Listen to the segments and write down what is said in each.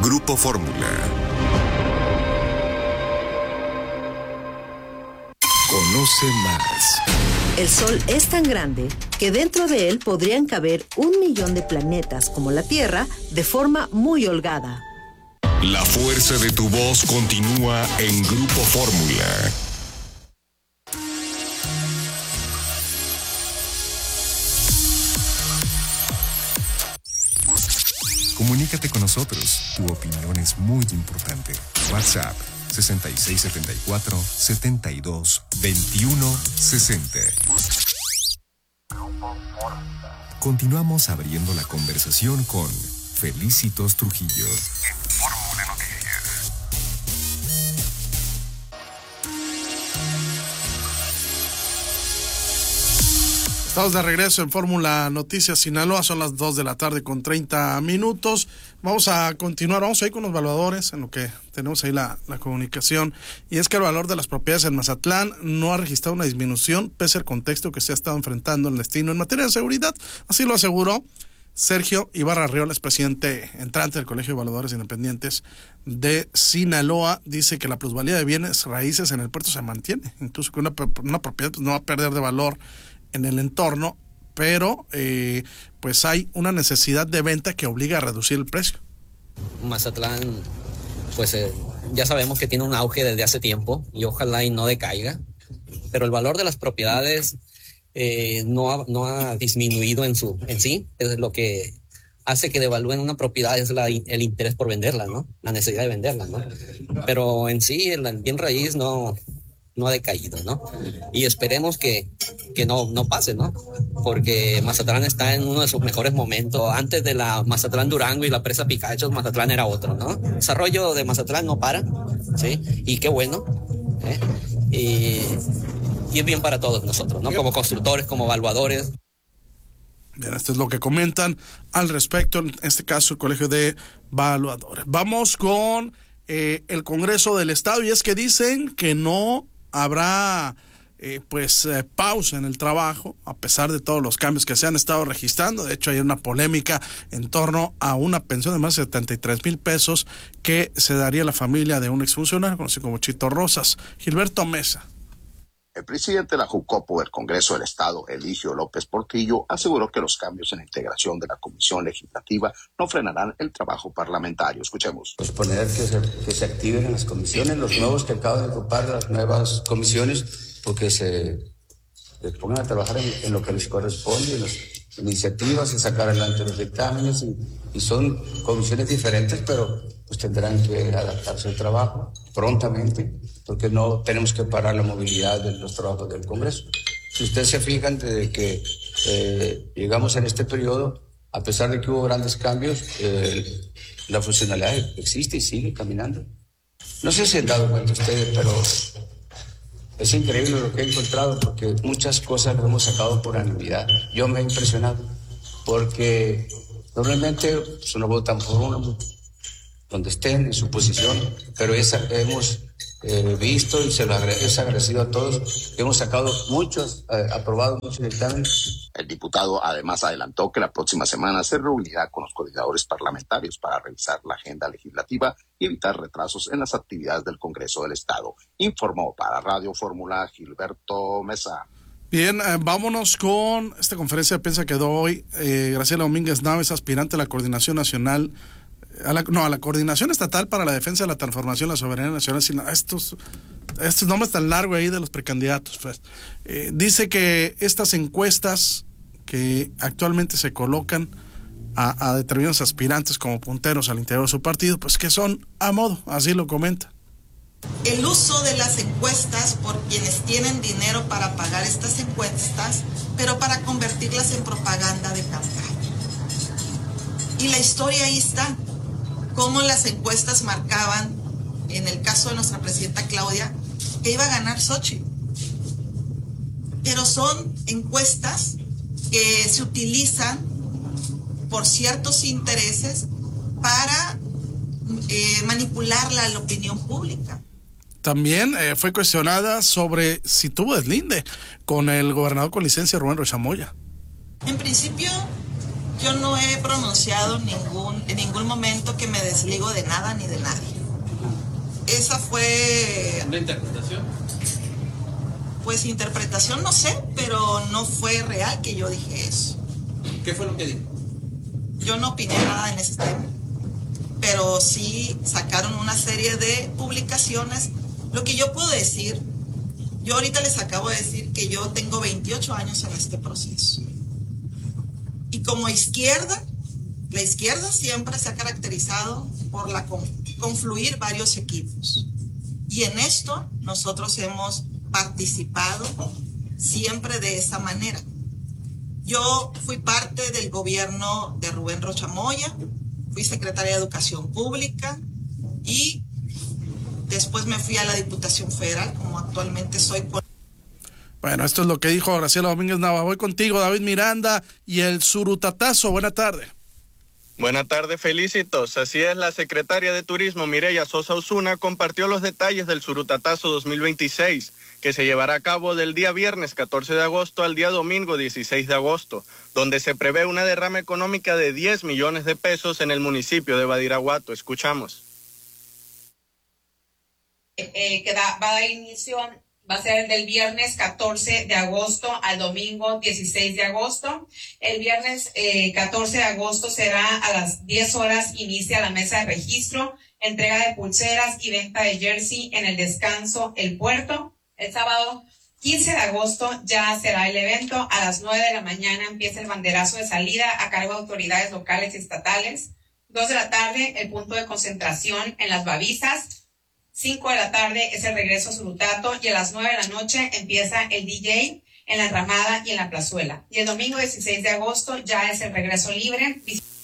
Grupo Fórmula. Conoce más. El Sol es tan grande que dentro de él podrían caber 1 millón de planetas como la Tierra de forma muy holgada. La fuerza de tu voz continúa en Grupo Fórmula. Comunícate con nosotros. Tu opinión es muy importante. WhatsApp 6674-722160. Continuamos abriendo la conversación con Felicitos Trujillo. En Fórmula Noticias. Estamos de regreso en Fórmula Noticias Sinaloa, son las 2:30 p.m. Vamos a continuar, vamos a ir con los evaluadores en lo que tenemos ahí la comunicación. Y es que el valor de las propiedades en Mazatlán no ha registrado una disminución pese al contexto que se ha estado enfrentando el destino en materia de seguridad. Así lo aseguró Sergio Ibarra Rioles, presidente entrante del Colegio de Evaluadores Independientes de Sinaloa. Dice que la plusvalía de bienes raíces en el puerto se mantiene, incluso que una propiedad pues, no va a perder de valor en el entorno, pero pues hay una necesidad de venta que obliga a reducir el precio. Mazatlán, pues ya sabemos que tiene un auge desde hace tiempo y ojalá y no decaiga, pero el valor de las propiedades no ha disminuido en sí. Es lo que hace que devalúen una propiedad es el interés por venderla, ¿no? La necesidad de venderla, ¿no? Pero en sí el bien raíz no ha decaído, ¿no? Y esperemos que no pase, ¿no? Porque Mazatlán está en uno de sus mejores momentos. Antes de la Mazatlán Durango y la presa Picachos, Mazatlán era otro, ¿no? El desarrollo de Mazatlán no para, ¿sí? Y qué bueno, ¿eh? Y es bien para todos nosotros, ¿no? Como constructores, como evaluadores. Bien, esto es lo que comentan al respecto, en este caso el Colegio de Evaluadores. Vamos con el Congreso del Estado, y es que dicen que no habrá pausa en el trabajo a pesar de todos los cambios que se han estado registrando. De hecho hay una polémica en torno a una pensión de más de 73,000 pesos que se daría a la familia de un exfuncionario conocido como Chito Rosas. Gilberto Mesa. El presidente de la Jucopo del Congreso del Estado, Eligio López Portillo, aseguró que los cambios en la integración de la Comisión Legislativa no frenarán el trabajo parlamentario. Escuchemos. Pues poner que se activen en las comisiones, los nuevos que acaban de ocupar las nuevas comisiones, porque se pongan a trabajar en lo que les corresponde, en las iniciativas, en sacar adelante los dictámenes, y son comisiones diferentes, pero pues tendrán que adaptarse al trabajo prontamente, porque no tenemos que parar la movilidad de los trabajos del Congreso. Si ustedes se fijan, desde que llegamos en este periodo, a pesar de que hubo grandes cambios, la funcionalidad existe y sigue caminando. No sé si han dado cuenta ustedes, pero es increíble lo que he encontrado, porque muchas cosas lo hemos sacado por unanimidad. Yo me he impresionado, porque normalmente pues, uno votan por uno, donde estén en su posición, pero hemos visto y se lo es agradecido a todos. Hemos sacado aprobado muchos dictámenes. El diputado además adelantó que la próxima semana se reunirá con los coordinadores parlamentarios para revisar la agenda legislativa y evitar retrasos en las actividades del Congreso del Estado. Informó para Radio Fórmula Gilberto Mesa. Bien, vámonos con esta conferencia de prensa que dio hoy Graciela Domínguez Naves, aspirante a la Coordinación Nacional, a la Coordinación Estatal para la Defensa de la Transformación de la Soberanía Nacional. Estos nombres tan largos ahí de los precandidatos, pues. Dice que estas encuestas que actualmente se colocan a determinados aspirantes como punteros al interior de su partido, pues que son a modo, así lo comenta. El uso de las encuestas por quienes tienen dinero para pagar estas encuestas, pero para convertirlas en propaganda de campaña. Y la historia ahí está, cómo las encuestas marcaban, en el caso de nuestra presidenta Claudia, que iba a ganar Xochitl. Pero son encuestas que se utilizan por ciertos intereses para manipular la opinión pública. También fue cuestionada sobre si tuvo deslinde con el gobernador con licencia Rubén Rocha Moya. En principio, Yo no he pronunciado en ningún momento que me desligo de nada ni de nadie. Esa fue... ¿Una interpretación? Pues interpretación no sé, pero no fue real que yo dije eso. ¿Qué fue lo que dijo? Yo no opiné nada en ese tema, pero sí sacaron una serie de publicaciones. Lo que yo puedo decir, yo ahorita les acabo de decir que yo tengo 28 años en este proceso. Y como izquierda, la izquierda siempre se ha caracterizado por confluir varios equipos. Y en esto nosotros hemos participado siempre de esa manera. Yo fui parte del gobierno de Rubén Rocha Moya, fui secretaria de Educación Pública y después me fui a la Diputación Federal, como actualmente soy. Bueno, esto es lo que dijo Graciela Domínguez Nava. Voy contigo, David Miranda, y el surutatazo. Buena tarde. Buenas tardes, Felicitos. Así es, la secretaria de Turismo, Mireya Sosa Osuna, compartió los detalles del Surutatazo 2026, que se llevará a cabo del día viernes 14 de agosto al día domingo 16 de agosto, donde se prevé una derrama económica de 10 millones de pesos en el municipio de Badiraguato. Escuchamos. Va a dar inicio, va a ser del viernes 14 de agosto al domingo 16 de agosto. El viernes 14 de agosto será a las 10 horas, inicia la mesa de registro, entrega de pulseras y venta de jersey en el descanso El Puerto. El sábado 15 de agosto ya será el evento. A las 9 de la mañana empieza el banderazo de salida a cargo de autoridades locales y estatales. 2 de la tarde, el punto de concentración en Las Babisas. 5 de la tarde es el regreso a Surutato y a las 9 de la noche empieza el DJ en la Enramada y en la Plazuela. Y el domingo 16 de agosto ya es el regreso libre.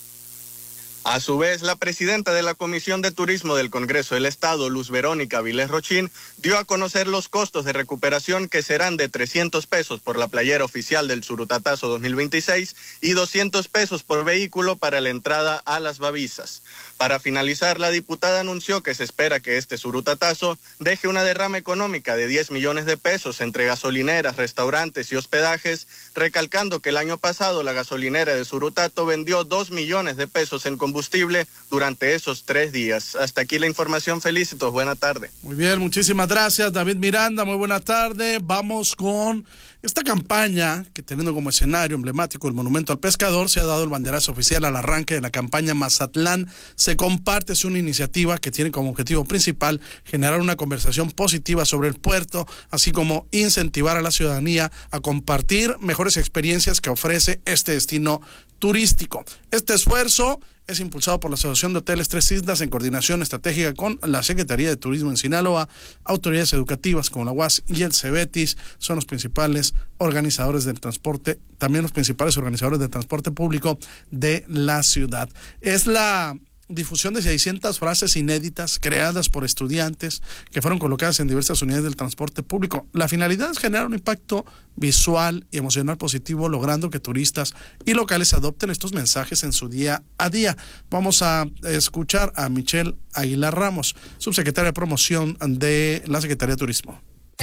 A su vez, la presidenta de la Comisión de Turismo del Congreso del Estado, Luz Verónica Vilés Rochín, dio a conocer los costos de recuperación, que serán de 300 pesos por la playera oficial del Surutatazo 2026 y 200 pesos por vehículo para la entrada a Las Babisas. Para finalizar, la diputada anunció que se espera que este Surutatazo deje una derrama económica de 10 millones de pesos entre gasolineras, restaurantes y hospedajes, recalcando que el año pasado la gasolinera de Surutato vendió 2 millones de pesos en combustible durante esos 3 días. Hasta aquí la información, Felicitos. Buena tarde. Muy bien, muchísimas gracias, David Miranda. Muy buena tarde. Vamos con esta campaña que, teniendo como escenario emblemático el Monumento al Pescador, se ha dado el banderazo oficial al arranque de la campaña Mazatlán Se Comparte. Es una iniciativa que tiene como objetivo principal generar una conversación positiva sobre el puerto, así como incentivar a la ciudadanía a compartir mejores experiencias que ofrece este destino turístico. Este esfuerzo es impulsado por la Asociación de Hoteles Tres Islas en coordinación estratégica con la Secretaría de Turismo en Sinaloa. Autoridades educativas como la UAS y el Cebetis son los principales organizadores del transporte, también los principales organizadores del transporte público de la ciudad. Es la difusión de 600 frases inéditas creadas por estudiantes que fueron colocadas en diversas unidades del transporte público. La finalidad es generar un impacto visual y emocional positivo, logrando que turistas y locales adopten estos mensajes en su día a día. Vamos a escuchar a Michelle Aguilar Ramos, subsecretaria de Promoción de la Secretaría de Turismo.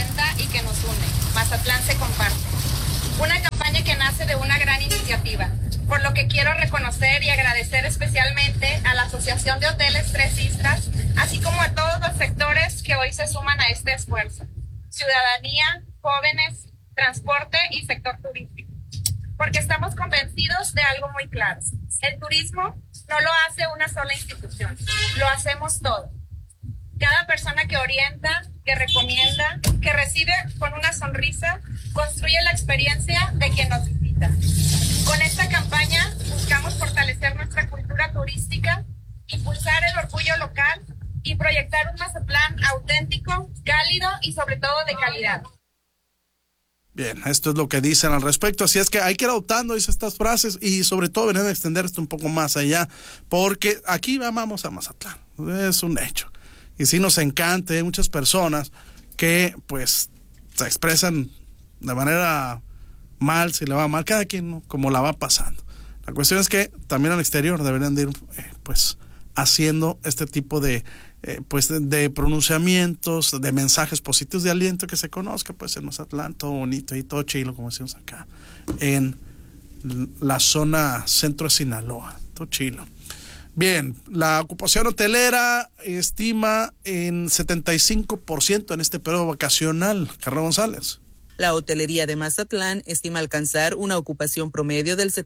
Y que nos une. Mazatlán se comparte. Una campaña que nace de una gran iniciativa, por lo que quiero reconocer y agradecer especialmente a la Asociación de Hoteles Tres Islas, así como a todos los sectores que hoy se suman a este esfuerzo: ciudadanía, jóvenes, transporte y sector turístico. Porque estamos convencidos de algo muy claro: el turismo no lo hace una sola institución, lo hacemos todos. Cada persona que orienta, que recomienda, que recibe con una sonrisa, construye la experiencia de quien nos visita. Con esta campaña buscamos fortalecer nuestra cultura turística, impulsar el orgullo local y proyectar un Mazatlán auténtico, cálido y sobre todo de calidad. Bien, esto es lo que dicen al respecto, así es que hay que ir adoptando estas frases y sobre todo venir a extender esto un poco más allá, porque aquí amamos a Mazatlán, es un hecho. Y sí nos encanta, hay muchas personas que pues se expresan de manera mal, si le va mal, cada quien, ¿no?, como la va pasando. La cuestión es que también al exterior deberían de ir pues haciendo este tipo de de pronunciamientos, de mensajes positivos de aliento, que se conozca pues en Mazatlán todo bonito y todo chilo, como decimos acá en la zona centro de Sinaloa. Todo chilo. Bien, la ocupación hotelera estima en 75% en este periodo vacacional. Carla González. La hotelería de Mazatlán estima alcanzar una ocupación promedio del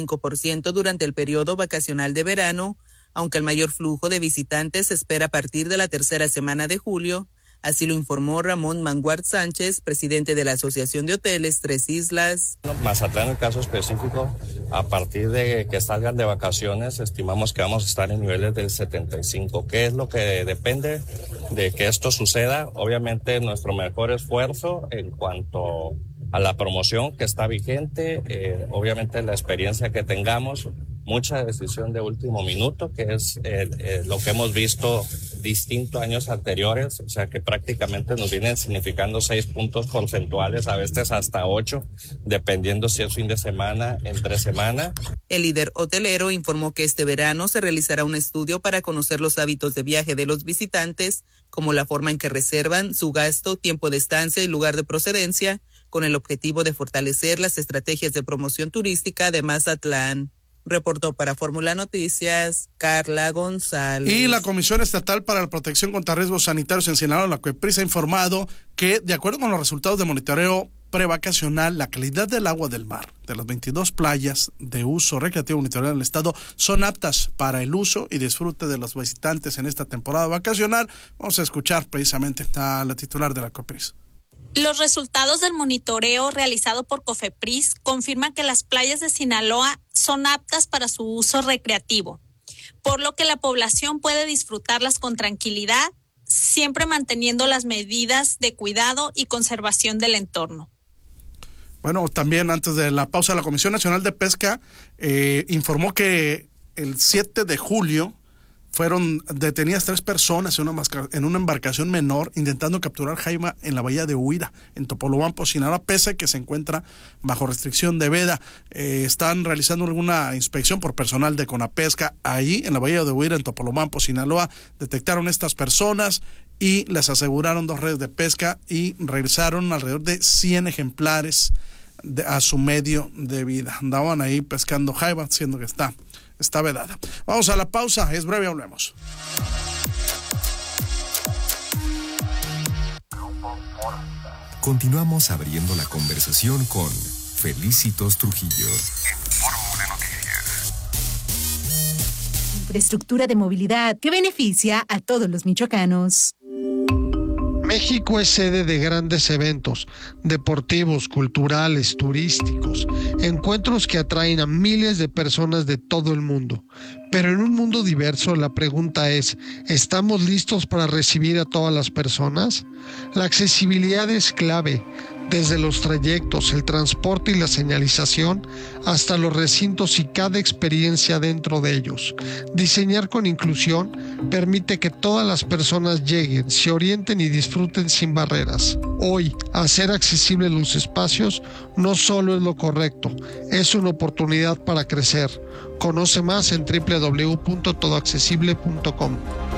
75% durante el periodo vacacional de verano, aunque el mayor flujo de visitantes se espera a partir de la tercera semana de julio. Así lo informó Ramón Manguard Sánchez, presidente de la Asociación de Hoteles Tres Islas. Mazatlán, en el caso específico, a partir de que salgan de vacaciones, estimamos que vamos a estar en niveles del 75%. ¿Qué es lo que depende de que esto suceda? Obviamente, nuestro mejor esfuerzo en cuanto a la promoción que está vigente, obviamente la experiencia que tengamos, mucha decisión de último minuto, que es lo que hemos visto distinto a años anteriores, o sea que prácticamente nos vienen significando 6 puntos porcentuales, a veces hasta 8, dependiendo si es fin de semana, entre semana. El líder hotelero informó que este verano se realizará un estudio para conocer los hábitos de viaje de los visitantes, como la forma en que reservan, su gasto, tiempo de estancia y lugar de procedencia, con el objetivo de fortalecer las estrategias de promoción turística de Mazatlán. Reportó para Fórmula Noticias, Carla González. Y la Comisión Estatal para la Protección contra Riesgos Sanitarios en Sinaloa, la COEPRIS, ha informado que, de acuerdo con los resultados de monitoreo prevacacional, la calidad del agua del mar de las 22 playas de uso recreativo monitoreado en el estado son aptas para el uso y disfrute de los visitantes en esta temporada vacacional. Vamos a escuchar precisamente a la titular de la COEPRIS. Los resultados del monitoreo realizado por COFEPRIS confirman que las playas de Sinaloa son aptas para su uso recreativo, por lo que la población puede disfrutarlas con tranquilidad, siempre manteniendo las medidas de cuidado y conservación del entorno. Bueno, también antes de la pausa, la Comisión Nacional de Pesca informó que el 7 de julio fueron detenidas 3 personas en una embarcación menor intentando capturar jaiba en la bahía de Huira, en Topolobampo, Sinaloa, pese a que se encuentra bajo restricción de veda. Están realizando alguna inspección por personal de Conapesca ahí en la bahía de Huira, en Topolobampo, Sinaloa. Detectaron estas personas y les aseguraron 2 redes de pesca y regresaron alrededor de 100 ejemplares a su medio de vida. Andaban ahí pescando jaiba, siendo que está vedada. Vamos a la pausa, es breve, hablemos. Continuamos abriendo la conversación con Felicitos Trujillo. En Fórmula Noticias. Infraestructura de movilidad que beneficia a todos los michoacanos. México es sede de grandes eventos deportivos, culturales, turísticos, encuentros que atraen a miles de personas de todo el mundo. Pero en un mundo diverso, la pregunta es, ¿estamos listos para recibir a todas las personas? La accesibilidad es clave, desde los trayectos, el transporte y la señalización, hasta los recintos y cada experiencia dentro de ellos. Diseñar con inclusión permite que todas las personas lleguen, se orienten y disfruten sin barreras. Hoy, hacer accesibles los espacios no solo es lo correcto, es una oportunidad para crecer. Conoce más en www.todoaccesible.com.